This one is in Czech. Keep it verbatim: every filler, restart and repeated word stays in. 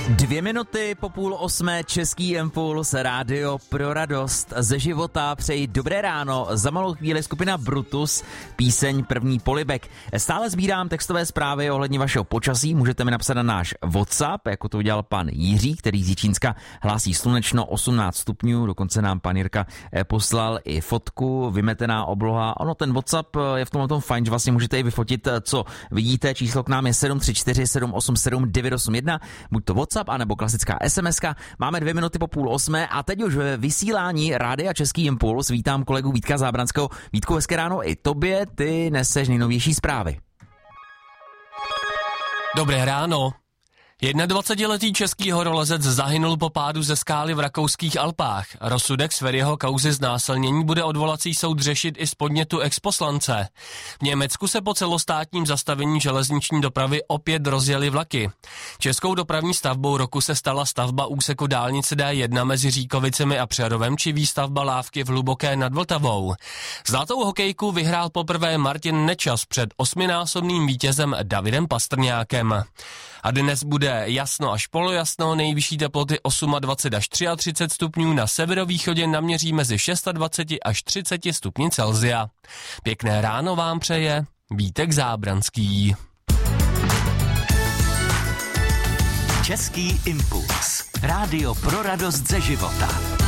Dvě minuty po půl osmé, Český impuls, rádio pro radost ze života. Přeji dobré ráno, za malou chvíli skupina Brutus, píseň První polibek. Stále sbírám textové zprávy ohledně vašeho počasí, můžete mi napsat na náš WhatsApp, jako to udělal pan Jiří, který z Jičínska hlásí slunečno osmnáct stupňů, dokonce nám pan Jirka poslal i fotku, vymetená obloha. Ono, ten WhatsApp je v tomhle tom fajn, že vlastně můžete i vyfotit, co vidíte. Číslo k nám je sedm tři čtyři sedm osm sedm devět osm jedna, buď to WhatsApp, anebo klasická SMSka. Máme dvě minuty po půl osmé a teď už ve vysílání Rádia Český impuls vítám kolegu Vítka Zábranského. Vítku, hezké ráno i tobě, ty neseš nejnovější zprávy. Dobré ráno. dvacetijednoletý český horolezec zahynul po pádu ze skály v rakouských Alpách. Rozsudek své jeho kauzy znásilnění bude odvolací soud řešit i z podnětu exposlance. V Německu se po celostátním zastavení železniční dopravy opět rozjeli vlaky. Českou dopravní stavbou roku se stala stavba úseku dálnice D jedna mezi Říkovicemi a Přerovem či výstavba lávky v Hluboké nad Vltavou. Zlatou hokejku vyhrál poprvé Martin Nečas před osminásobným vítězem Davidem Pastrňákem. A dnes bude jasno až polojasno, nejvyšší teploty dvacet osm až třicet tři stupňů, na severovýchodě naměří mezi dvacet šest až třicet stupňů Celsia. Pěkné ráno vám přeje Vítek Zábranský. Český impuls. Rádio pro radost ze života.